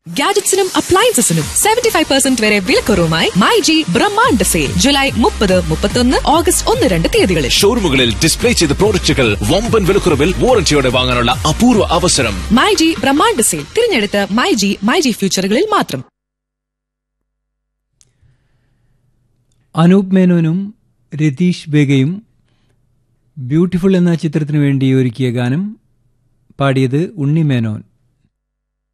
ഗാഡ്ജറ്റ്സിനും അപ്ലയൻസസിനും 75% വരെ വിലക്കുറവുമായി മൈജി ബ്രഹ്മാണ്ഡ sale July 30, 31, August 1-2 തീയതികളിൽ. ഷോറൂമുകളിൽ display ചെയ്ത പ്രോഡക്റ്റുകൾ വമ്പൻ വിലക്കുറവിൽ വാറന്റിയോടെ വാങ്ങാനുള്ള അപൂർവ അവസരം. മൈജി ബ്രഹ്മാണ്ഡ സെയിൽ തിരഞ്ഞെടുത്ത മൈജി ഫ്യൂച്ചറുകളിൽ മാത്രം. അനൂപ് മേനോനും രതീഷ് ബേഗയും ബ്യൂട്ടിഫുൾ എന്ന ചിത്രത്തിനു വേണ്ടി ഒരുക്കിയ ഗാനം പാടിയത് ഉണ്ണി മേനോൻ.